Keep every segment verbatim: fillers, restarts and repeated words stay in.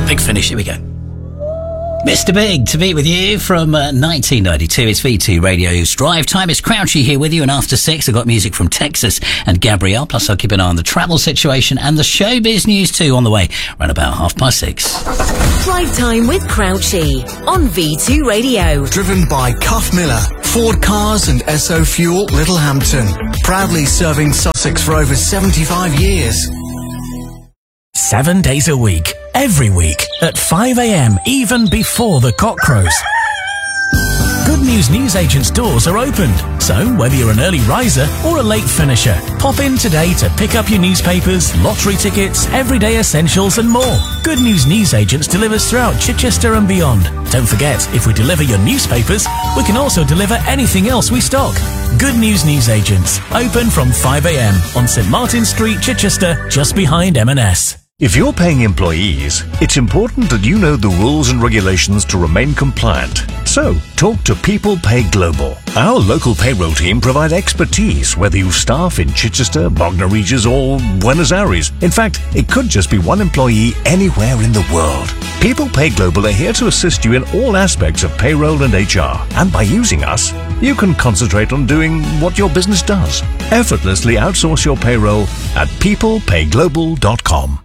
Big Finish, here we go. Mister Big, to be with you from uh, nineteen ninety-two. It's V two Radio's Drive Time. It's Crouchy here with you, and after six, I've got music from Texas and Gabrielle. Plus, I'll keep an eye on the travel situation and the showbiz news too on the way, around about half past six. Drive Time with Crouchy on V two Radio. Driven by Cuff Miller, Ford Cars and Esso Fuel, Littlehampton. Proudly serving Sussex for over seventy-five years. Seven days a week, every week, at five a m, even before the cock crows. Good News Newsagent's doors are opened, so whether you're an early riser or a late finisher, pop in today to pick up your newspapers, lottery tickets, everyday essentials and more. Good News Newsagents delivers throughout Chichester and beyond. Don't forget, if we deliver your newspapers, we can also deliver anything else we stock. Good News Newsagents, open from five a m on St Martin Street, Chichester, just behind M and S. If you're paying employees, it's important that you know the rules and regulations to remain compliant. So, talk to People Pay Global. Our local payroll team provide expertise, whether you staff in Chichester, Bognor Regis or Buenos Aires. In fact, it could just be one employee anywhere in the world. People Pay Global are here to assist you in all aspects of payroll and H R. And by using us, you can concentrate on doing what your business does. Effortlessly outsource your payroll at people pay global dot com.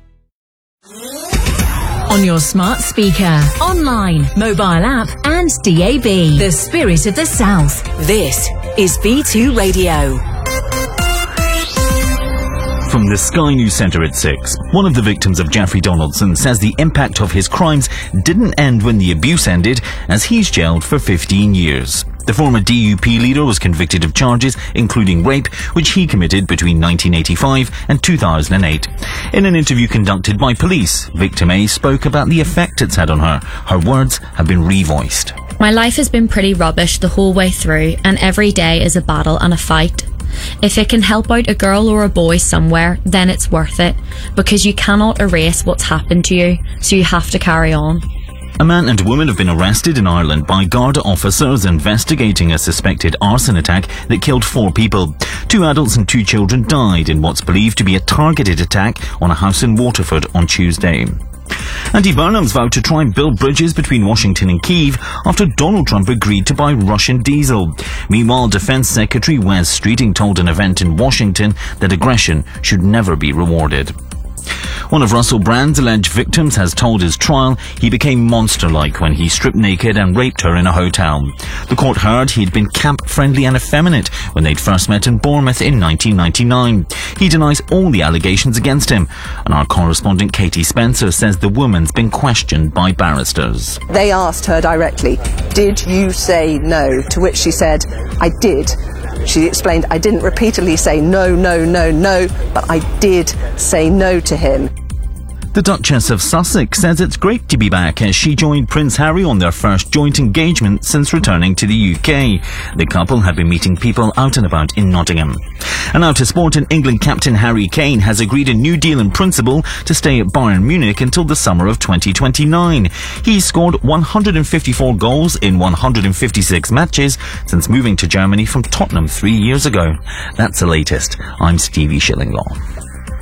On your smart speaker, online, mobile app and D A B. The Spirit of the South. This is V two Radio. From the Sky News Centre at six, one of the victims of Jeffrey Donaldson says the impact of his crimes didn't end when the abuse ended, as he's jailed for fifteen years. The former D U P leader was convicted of charges including rape, which he committed between nineteen eighty-five and two thousand eight. In an interview conducted by police, victim A spoke about the effect it's had on her. Her words have been revoiced. My life has been pretty rubbish the whole way through, and every day is a battle and a fight. If it can help out a girl or a boy somewhere, then it's worth it, because you cannot erase what's happened to you, so you have to carry on. A man and woman have been arrested in Ireland by Garda officers investigating a suspected arson attack that killed four people. Two adults and two children died in what's believed to be a targeted attack on a house in Waterford on Tuesday. Andy Burnham's vowed to try and build bridges between Washington and Kyiv after Donald Trump agreed to buy Russian diesel. Meanwhile, Defense Secretary Wes Streeting told an event in Washington that aggression should never be rewarded. One of Russell Brand's alleged victims has told his trial he became monster-like when he stripped naked and raped her in a hotel. The court heard he'd been camp-friendly and effeminate when they'd first met in Bournemouth in nineteen ninety-nine. He denies all the allegations against him, and our correspondent Katie Spencer says the woman's been questioned by barristers. They asked her directly, "Did you say no?" To which she said, "I did." She explained, "I didn't repeatedly say no, no, no, no, but I did say no to him." The Duchess of Sussex says it's great to be back as she joined Prince Harry on their first joint engagement since returning to the U K. The couple have been meeting people out and about in Nottingham. And now to sport, and England captain Harry Kane has agreed a new deal in principle to stay at Bayern Munich until the summer of twenty twenty-nine. He's scored one hundred fifty-four goals in one hundred fifty-six matches since moving to Germany from Tottenham three years ago. That's the latest. I'm Stevie Shillinglaw.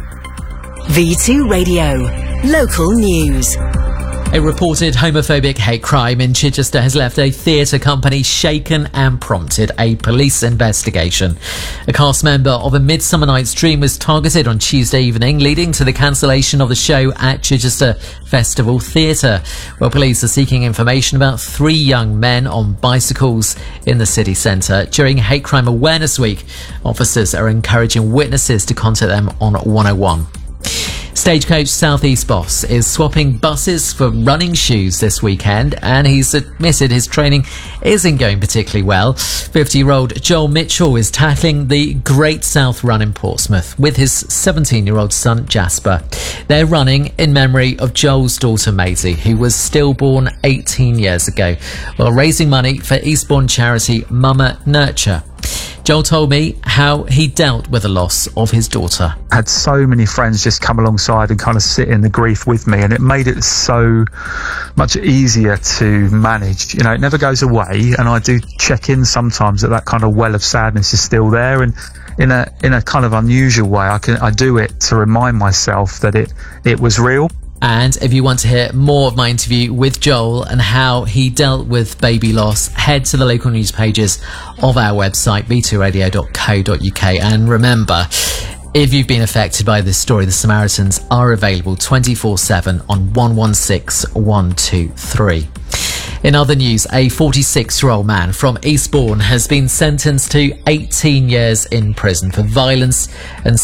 V two Radio. Local news. A reported homophobic hate crime in Chichester has left a theatre company shaken and prompted a police investigation. A cast member of A Midsummer Night's Dream was targeted on Tuesday evening, leading to the cancellation of the show at Chichester Festival Theatre, where police are seeking information about three young men on bicycles in the city centre. During Hate Crime Awareness Week, officers are encouraging witnesses to contact them on one oh one. Stagecoach South East boss is swapping buses for running shoes this weekend, and he's admitted his training isn't going particularly well. fifty-year-old Joel Mitchell is tackling the Great South Run in Portsmouth with his seventeen-year-old son Jasper. They're running in memory of Joel's daughter Maisie, who was stillborn eighteen years ago, while raising money for Eastbourne charity Mama Nurture. Joel told me how he dealt with the loss of his daughter. I had so many friends just come alongside and kind of sit in the grief with me, and it made it so much easier to manage. You know, it never goes away, and I do check in sometimes that that kind of well of sadness is still there, and in a in a kind of unusual way, I can I do it to remind myself that it it was real. And if you want to hear more of my interview with Joel and how he dealt with baby loss, head to the local news pages of our website, b two radio dot co dot uk. And remember, if you've been affected by this story, the Samaritans are available twenty-four seven on one one six one two three. In other news, a forty-six-year-old man from Eastbourne has been sentenced to eighteen years in prison for violence and